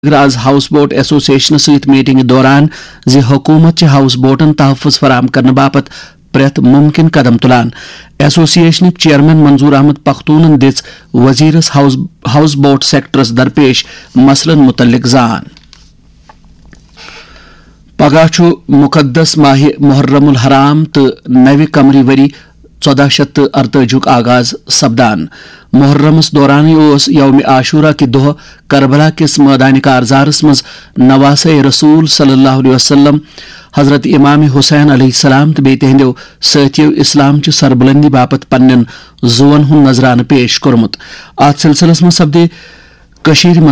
आज house boat association सहित meeting दौरान जि हुकूमत हाउस बोटन तहफ़ुज़ फराम करने बापत प्रेत मुमकिन कदम तुलान। एसोसिएशन चेयरमैन मंजूर Ahmad Pakhtun this वजीरस house boat sectors दरपेश मसलन मुतल्लिक जान। पगह मुकद्दस माह मुहर्रमुल हराम तो नव कमरी वरी 1448 आगाज सपदान। मुहर्रमस दौरान यौम आशूरा की दोह करबला किस मैदान कारजारस मज नवासे रसूल सल्लल्लाहु अलैहि वसल्लम हजरत इमाम हुसैन अलैहिस्सलाम तो बेहद साथियों इस्लाम च सरबुलंदी बापत पन्न जुवन हुन नजरान पेश कोरमुत। अत सिलसिलस मज सपदे